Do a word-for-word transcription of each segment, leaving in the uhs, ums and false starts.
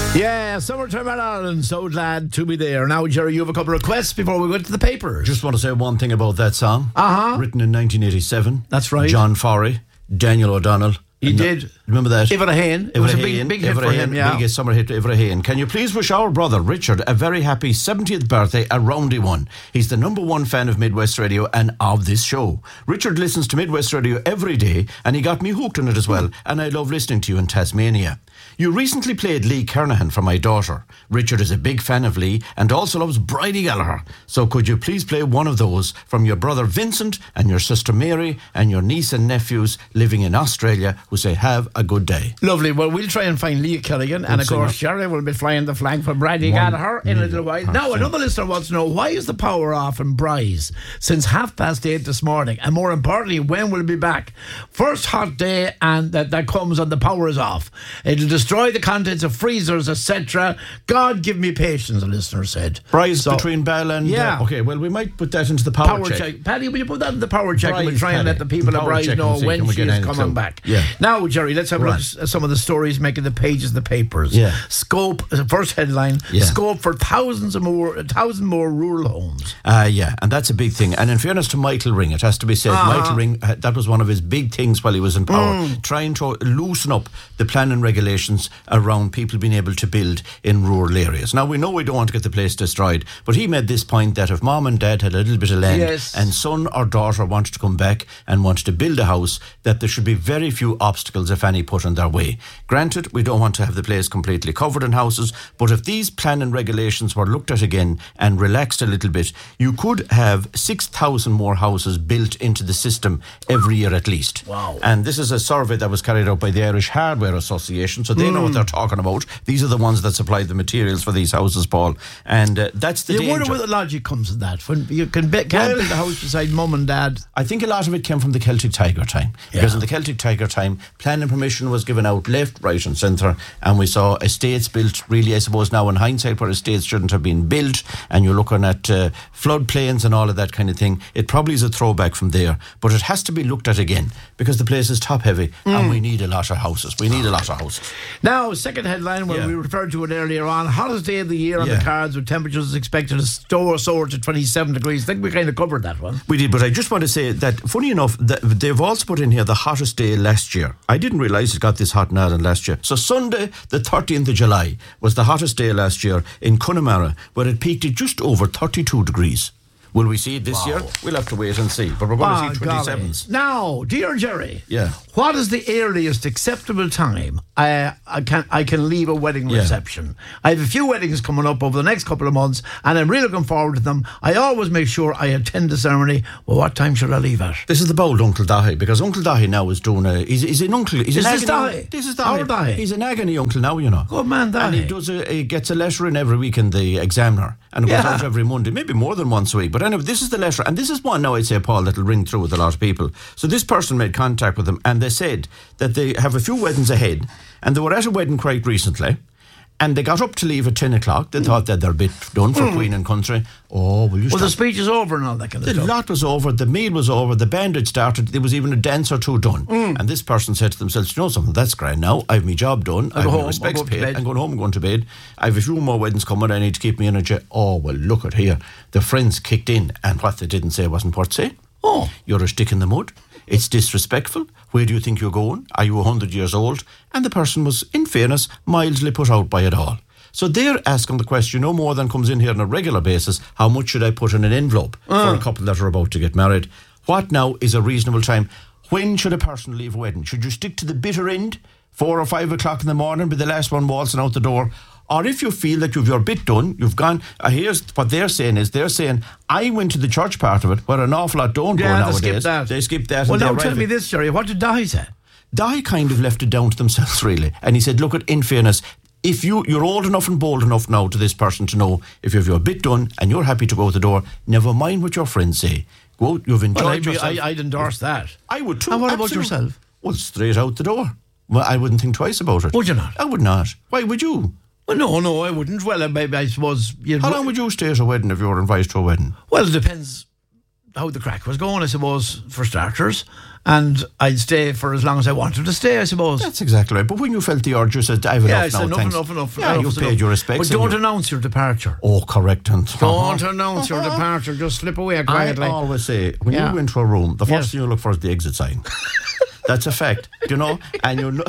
Yeah, summertime in Ireland, so glad to be there. Now, Jerry, you have a couple of requests before we go to the papers. Just want to say one thing about that song. Uh-huh. Written in nineteen eighty-seven. That's right. John Forey, Daniel O'Donnell. He and did. The, remember that? Iverahain. It was a big, big hit for him, yeah. Biggest summer hit, Iverahain. Can you please wish our brother, Richard, a very happy seventieth birthday, a roundy one. He's the number one fan of Midwest Radio and of this show. Richard listens to Midwest Radio every day, and he got me hooked on it as well, and I love listening to you in Tasmania. You recently played Lee Kernahan for my daughter. Richard is a big fan of Lee and also loves Bridie Gallagher. So could you please play one of those from your brother Vincent and your sister Mary and your niece and nephews living in Australia who say have a good day. Lovely. Well, we'll try and find Lee Kelligan, and of course Jerry will be flying the flag for Bridie Gallagher in a little while. Now, another listener wants to know, why is the power off in Bryce since half past eight this morning? And more importantly, when will it be back? First hot day and that, that comes and the power is off. It'll destroy the contents of freezers, et cetera. God give me patience, a listener said. Bryce So- between Bell and... Yeah. Uh, okay, well, we might put that into the power, Power check. check. Paddy, will you put that in the power check and we'll Bryce, try and let the Paddy. people of Power Bryce check know and see, when can we she get is any coming clue? back. Yeah. Now, Jerry, let's have a look Right. at some of the stories making the pages of the papers. Yeah. Scope, the first headline, Yeah. scope for thousands of more, a thousand more rural homes. Uh, yeah, and that's a big thing. And in fairness to Michael Ring, it has to be said, Uh-huh. Michael Ring, uh, that was one of his big things while he was in power, Mm. trying to loosen up the planning regulations around people being able to build in rural areas. Now, we know we don't want to get the place destroyed, but he made this point that if mom and dad had a little bit of land Yes. and son or daughter wanted to come back and wanted to build a house, that there should be very few obstacles, if any, put in their way. Granted, we don't want to have the place completely covered in houses, but if these planning regulations were looked at again and relaxed a little bit, you could have six thousand more houses built into the system every year at least. Wow. And this is a survey that was carried out by the Irish Hardware Association, so they know what they're talking about. These are the ones that supply the materials for these houses, Paul. And uh, that's the You danger. wonder where the logic comes in that. When you can be, can't Well- build a house beside mum and dad. I think a lot of it came from the Celtic Tiger time. Because Yeah. in the Celtic Tiger time, planning permission was given out left, right and centre, and we saw estates built, really, I suppose now in hindsight, where estates shouldn't have been built, and you're looking at uh, floodplains and all of that kind of thing. It probably is a throwback from there, but it has to be looked at again, because the place is top heavy, and we need a lot of houses. We need a lot of houses. Now, second headline, when Yeah. we referred to it earlier on, hottest day of the year on Yeah. the cards with temperatures expected to soar, soar to twenty-seven degrees. I think we kind of covered that one. We did, but I just want to say that, funny enough, that they've also put in here the hottest day last year. I didn't realise it got this hot in Ireland last year. So Sunday, the thirteenth of July, was the hottest day last year in Connemara, where it peaked at just over thirty-two degrees. Will we see it this year? We'll have to wait and see. But we're going Ah, to see golly. twenty-sevens. Now, dear Jerry, Yeah. what is the earliest acceptable time I, I can I can leave a wedding Yeah. reception? I have a few weddings coming up over the next couple of months, and I'm really looking forward to them. I always make sure I attend the ceremony. Well, what time should I leave at? This is the bold Uncle Dahi, because Uncle Dahi now is doing a... He's, he's an uncle... He's Is an this agony- Dahi? This is Our Dahi. Dahi? He's an agony uncle now, you know. Good man, And he Dahi. does a, he gets a letter in every week in the Examiner, and it goes Yeah. out every Monday, maybe more than once a week. But anyway, this is the letter, and this is one now, I'd say, Paul, that'll ring through with a lot of people. So this person made contact with them, and they said that they have a few weddings ahead, and they were at a wedding quite recently, and they got up to leave at ten o'clock. They thought that they're a bit done for Queen and Country. Oh, will you Well, stop? the speech is over and all that kind of The stuff. lot was over, the meal was over, the band had started, there was even a dance or two done. Mm. And this person said to themselves, you know something, that's grand now, I've my job done, I'll I've go my home, respects I'll go to paid, bed. I'm going home, I'm going to bed. I've a few more weddings coming, I need to keep my energy. Oh, well, look at here. The friends kicked in, and what they didn't say wasn't worth saying. Oh. You're a stick in the mud. It's disrespectful. Where do you think you're going? Are you one hundred years old? And the person was, in fairness, mildly put out by it all. So they're asking the question, no more than comes in here on a regular basis, how much should I put in an envelope Uh. for a couple that are about to get married? What now is a reasonable time? When should a person leave a wedding? Should you stick to the bitter end? Four or five o'clock in the morning, be the last one waltzing out the door? Or if you feel that you've your bit done, you've gone, uh, here's what they're saying is, they're saying, I went to the church part of it, where an awful lot don't Yeah, go they nowadays. skip that. They skip that. Well, and now they tell arrive me at- this, Jerry. What did Dahi say? Dahi kind of left it down to themselves, really. And he said, look, at in fairness, if you, you're old enough and bold enough now to this person to know if you've your bit done and you're happy to go out the door, never mind what your friends say. Go out, you've enjoyed Well, I'd, be, yourself. I, I'd endorse that. I would too. And what about absolutely. yourself? Well, straight out the door. Well, I wouldn't think twice about it. Would you not? I would not. Why would you? Well, no, no, I wouldn't. Well, maybe I suppose... You'd How long would you stay at a wedding if you were invited to a wedding? Well, it depends how the crack was going, I suppose, for starters. And I'd stay for as long as I wanted to stay, I suppose. That's exactly right. But when you felt the urge, you said, I've yeah, enough now, enough, thanks. enough, enough, yeah, enough. you enough, paid enough. your respects. But don't you... announce your departure. Oh, correct. And don't announce your departure. Just slip away quietly. I always say, when yeah. you go into a room, the first yes. thing you look for is the exit sign. That's a fact, you know? And you know...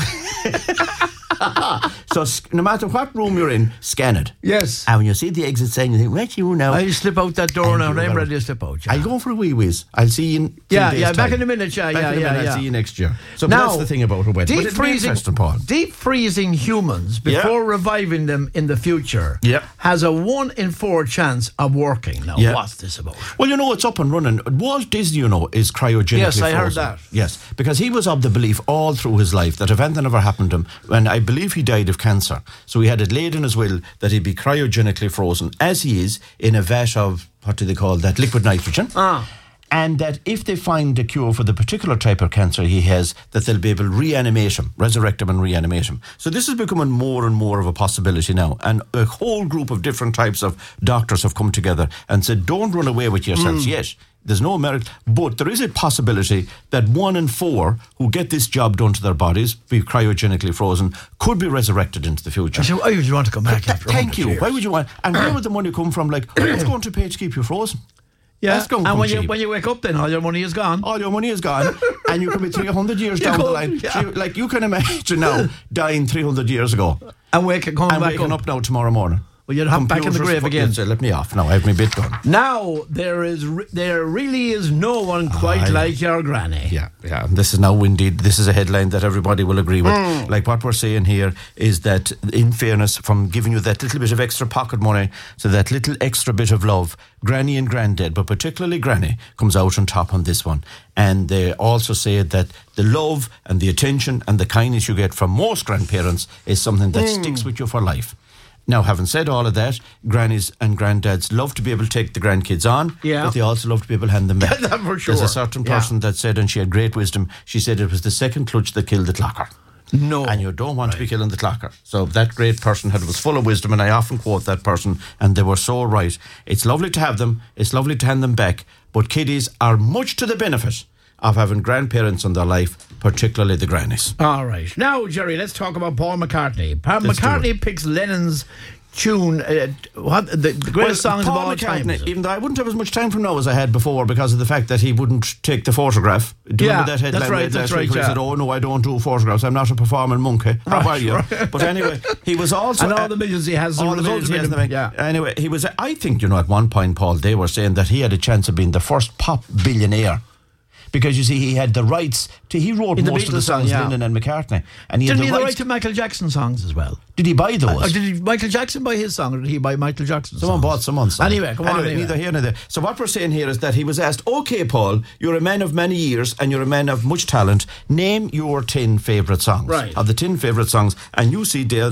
So no matter what room you're in, scan it. Yes. And when you see the exit sign, you think, where's you now? I'll slip out that door and now and I'm gonna, ready to slip out. Yeah. I'll go for a wee whiz. I'll see you in Yeah, days yeah, time. back in a minute, yeah, back yeah, in a yeah, minute, yeah. I'll see you next year. So now, that's the thing about a wedding. Deep freezing, Paul. deep freezing humans before yeah. reviving them in the future yeah. has a one in four chance of working. Now, yeah. what's this about? Well, you know, it's up and running. Walt Disney, you know, is cryogenically Yes, I frozen. heard that. Yes, because he was of the belief all through his life that if anything ever happened to him, and I believe he died of cancer, so he had it laid in his will that he'd be cryogenically frozen, as he is, in a vat of, what do they call that, liquid nitrogen. Ah. And that if they find a cure for the particular type of cancer he has, that they'll be able to reanimate him, resurrect him and reanimate him. So this is becoming more and more of a possibility now. And a whole group of different types of doctors have come together and said, don't run away with yourselves mm. yet. There's no merit, but there is a possibility that one in four who get this job done to their bodies, be cryogenically frozen, could be resurrected into the future. So why would you want to come back Th- after Thank you. years? Why would you want? And where would the money come from? Like, oh, it's going to pay to keep you frozen. Yeah, That's going to and come when you cheap. when you wake up, then all your money is gone. All your money is gone, and you can be three hundred years You down could, the line. yeah. So you- like you can imagine now dying three hundred years ago And wake coming and back waking up. up now tomorrow morning. Well, you'd hop back in the Computers grave fu- again. Say, let me off now. I have my bit done. Now there is re- there really is no one quite Aye. like your granny. Yeah, yeah. And this is now indeed, this is a headline that everybody will agree with. Mm. Like what we're saying here is that, in fairness, from giving you that little bit of extra pocket money, so that little extra bit of love, Granny and Granddad, but particularly Granny, comes out on top on this one. And they also say that the love and the attention and the kindness you get from most grandparents is something that Mm. sticks with you for life. Now, having said all of that, grannies and granddads love to be able to take the grandkids on, Yeah. but they also love to be able to hand them back. That for sure. There's a certain Yeah. person that said, and she had great wisdom, she said it was the second clutch that killed the clocker. No. And you don't want to be killing the clocker. So that great person had was full of wisdom, and I often quote that person, and they were so right. It's lovely to have them, it's lovely to hand them back, but kiddies are much to the benefit of having grandparents in their life, particularly the grannies. All right. Now, Jerry, let's talk about Paul McCartney. Paul Let's do McCartney picks Lennon's tune, uh, what the, the greatest songs Paul of all McCartney, time. is it? even though I wouldn't have as much time from now as I had before because of the fact that he wouldn't take the photograph. Do you Yeah, remember that headline that's right, last that's week right, where he yeah. said, oh no, I don't do photographs, I'm not a performing monkey. How Right, are you? right. But anyway, he was also... And all uh, the millions he has as a all the result millions of he has it. in the bank. Yeah. Anyway, he was, I think, you know, at one point, Paul, they were saying that he had a chance of being the first pop billionaire. Because you see, he had the rights to. He wrote In the most of the Beatles song, songs, yeah. Lennon and McCartney, and he Didn't he had have the the right rights. to Michael Jackson songs as well? Did he buy those? Or did he, Michael Jackson buy his song, or did he buy Michael Jackson's Someone songs? bought someone's song. Anyway, come on. Anyway. Neither here nor there. So what we're saying here is that he was asked, okay, Paul, you're a man of many years and you're a man of much talent. Name your ten favourite songs. Right. Of the ten favourite songs. And you see, Dale,